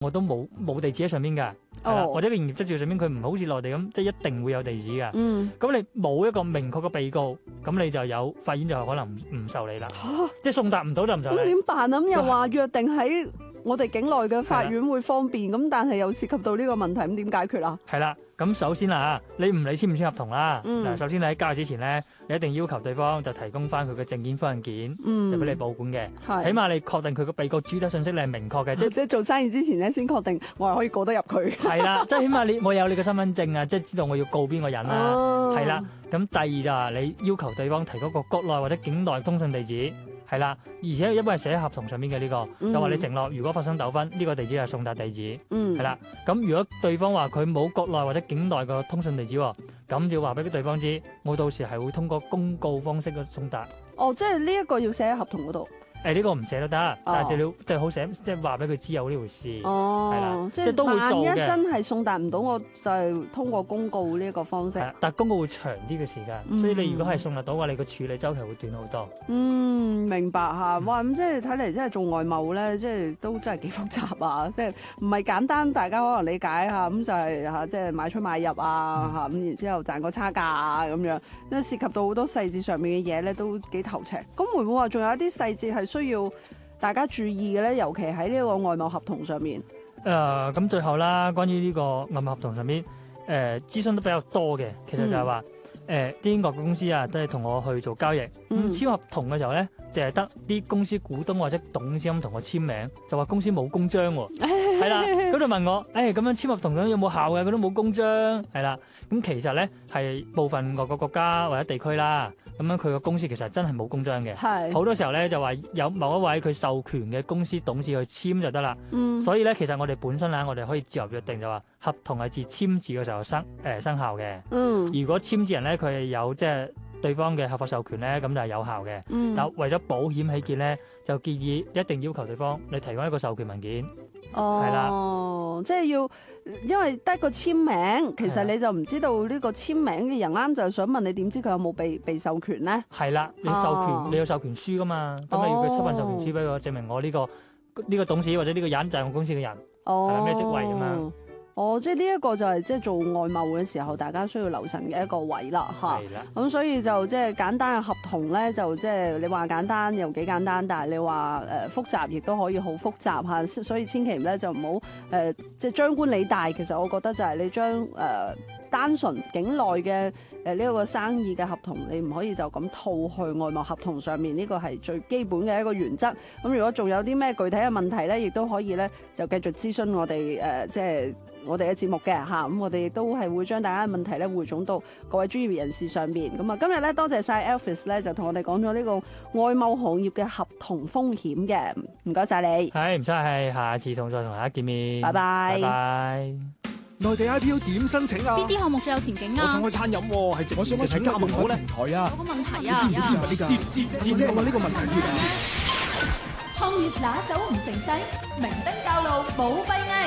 我都冇地址喺上邊㗎，係啦，或者個營業執照上邊佢唔好似內地咁，即係一定會有地址㗎。咁你冇一個明確嘅被告，咁你就有法院就可能唔受理啦，即係送達唔到就唔受理。 咁點辦啊？咁又話約定喺我哋境內嘅法院會方便，咁但係又涉及到呢個問題，咁點解決啦？ 係啦，咁首先啦，你唔理簽唔簽合同啦，嗱，首先你喺交易之前咧，你一定要求對方就提供翻佢嘅證件、複印件，就俾你保管嘅。起碼你確定佢個被告主體信息你係明確嘅，即係做生意之前咧，先確定我係可以告得入佢。 係啦，即係起碼我有你嘅身份證啊，即係知道我要告邊個人啦。係啦，咁第二就係你要求對方提供個國內或者境內通訊地址。係啦，而且一般係寫喺合同上面嘅呢個，就話你承諾如果發生糾紛，呢個地址係送達地址。係啦，咁如果對方話佢冇國內或者境內嘅通訊地址，咁就要話俾對方知，我到時係會通過公告方式嘅送達。 即係呢一個要寫喺合同嗰度。 呢個唔寫都得，但係你要即係好寫，即係話俾佢知有呢回事。係啦，即係都會做嘅。 萬一真係送達唔到，我就係通過公告呢一個方式。 但係公告會長啲嘅時間，所以你如果係送達到嘅話，你個處理周期會短好多。 明白嚇。哇，咁即係睇嚟，真係做外貿咧，即係都真係幾複雜啊！即係唔係簡單，大家可能理解嚇，咁就係嚇，即係買出買入啊嚇，咁然之後賺個差價啊咁樣，因為涉及到好多細節上面嘅嘢咧，都幾頭赤。咁會唔會話仲有一啲細節係需要大家注意嘅咧？尤其喺呢個外貿合同上面。 咁最後啦，關於呢個外貿合同上面，諮詢都比較多嘅。其實就係話，啲英國嘅公司啊，都係同我去做交易。簽合同嘅時候咧，淨係得啲公司股東或者董事咁同我簽名，就話公司冇公章喎。係啦，咁就問我，咁樣簽合同咁有冇效嘅？佢都冇公章。係啦，咁其實咧係部分外國國家或者地區啦。咁樣佢個公司其實真係冇公章嘅，好多時候咧就話有某一位佢授權嘅公司董事去簽就得啦。所以咧其實我哋本身我哋可以自由約定就話合同係自簽字嘅時候生效嘅。如果簽字人咧佢係有即係對方嘅合法授權咧，咁就係有效嘅。但為咗保險起見咧，就建議一定要求對方你提供一個授權文件。係啦， 即係要，因為得個簽名，其實你就唔知道呢個簽名嘅人啱就係想問你點知佢有冇被授權咧？ 係啦，你授權你有授權書噶嘛？咁你要佢出份授權書俾我，證明我呢個董事或者呢個人就係我公司嘅人，係啦，咩職位咁樣。 即係呢一個就係即係做外貿嘅時候，大家需要留神嘅一個位啦，嚇。咁所以就即係簡單嘅合同咧，就即係你話簡單又幾簡單，但係你話複雜亦都可以好複雜嚇。所以千祈咧就唔好即係張冠李戴。其實我覺得就係你將單純境內嘅呢一個生意嘅合同，你唔可以就咁套去外貿合同上面，呢個係最基本嘅一個原則。咁如果仲有啲咩具體嘅問題咧，亦都可以咧就繼續諮詢我哋即係我哋嘅節目嘅嚇。咁我哋亦都係會將大家嘅問題咧匯總到各位專業人士上面。咁啊，今日咧多謝晒 Alvis 咧，就同我哋講咗呢個外貿行業嘅合同風險嘅。唔該晒你。 係唔使係，下次再同大家見面。 拜拜。 拜拜。 內地 IPO 點申請啊？ 邊啲項目最有前景啊？ 我想開餐飲喎，係我想開睇加盟好咧。台啊， 有個問題啊， 你知唔知呢個？知我問呢個問題先。 創業拿手唔成勢，明燈教路冇閉翳。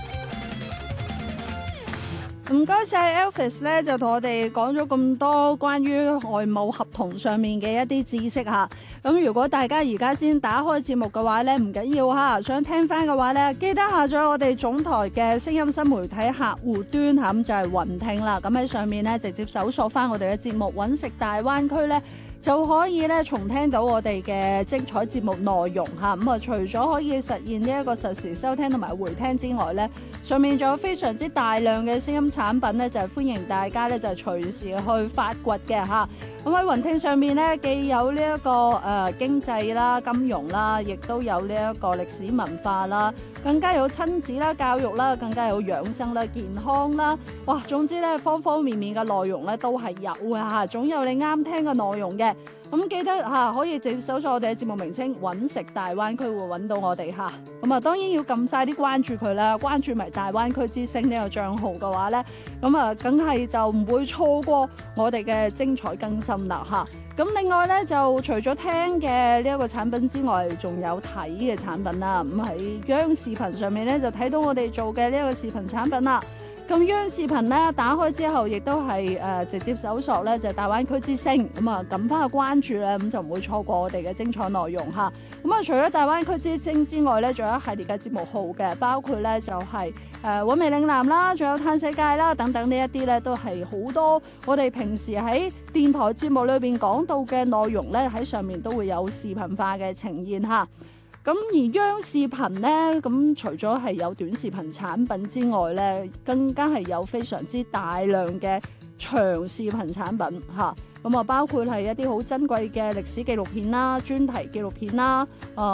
唔該晒 Alvis 咧，就同我哋講咗咁多關於外貿合同上面嘅一啲知識嚇。咁如果大家而家先打開節目嘅話咧，唔緊要嚇，想聽翻嘅話咧，記得下載我哋總台嘅聲音新媒體客戶端嚇，咁就係雲聽啦。咁喺上面咧直接搜索翻我哋嘅節目揾食大灣區咧，就可以咧重聽到我哋嘅精彩節目內容嚇。咁啊，除咗可以實現呢一個實時收聽同埋回聽之外咧，上面仲有非常之大量嘅聲音產品咧，就係歡迎大家咧就隨時去發掘嘅嚇。咁喺雲聽上面咧，既有呢一個經濟啦、金融啦，亦都有呢一個歷史文化啦，更加有親子啦、教育啦，更加有養生啦、健康啦。哇，總之咧方方面面嘅內容咧都係有嘅嚇，總有你啱聽嘅內容嘅。咁記得可以直接搜索我哋嘅節目名稱揾食大灣區，會揾到我哋嚇。咁啊，當然要撳晒啲關注佢啦，關注埋大灣區之星呢個帳號嘅話咧，咁啊，梗係就唔會錯過我哋嘅精彩更新啦嚇。咁另外咧，就除咗聽嘅呢一個產品之外，仲有睇嘅產品啦。咁喺央視頻上面咧，就睇到我哋做嘅呢一個視頻產品啦。 咁央視頻咧打開之後，亦都係直接搜索咧就係大灣區之星，咁啊撳翻個關注咧，咁就唔會錯過我哋嘅精彩內容嚇。咁啊，除咗大灣區之星之外咧，仲有一系列嘅節目號嘅，包括咧就係韻味嶺南啦，仲有嘆世界啦等等呢一啲咧，都係好多我哋平時喺電台節目裏邊講到嘅內容咧，喺上面都會有視頻化嘅呈現嚇。咁而央視頻咧，咁除咗係有短視頻產品之外咧，更加係有非常之大量嘅長視頻產品嚇。咁啊，包括係一啲好珍貴嘅歷史紀錄片啦、專題紀錄片啦，